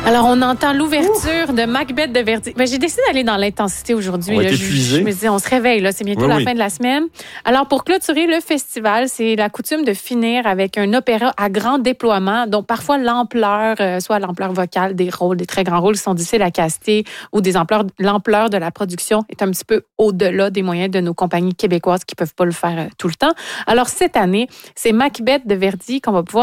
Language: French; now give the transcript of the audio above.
Alors, on entend l'ouverture de Macbeth de Verdi. Ben, j'ai décidé d'aller dans l'intensité aujourd'hui. On va là. être épuisé. Je me disais, on se réveille, là. C'est bientôt la fin de la semaine. Alors, pour clôturer le festival, c'est la coutume de finir avec un opéra à grand déploiement, dont parfois l'ampleur, soit l'ampleur vocale des rôles, des très grands rôles qui sont difficiles à caster, ou l'ampleur de la production est un petit peu au-delà des moyens de nos compagnies québécoises qui peuvent pas le faire tout le temps. Alors, cette année, c'est Macbeth de Verdi qu'on va pouvoir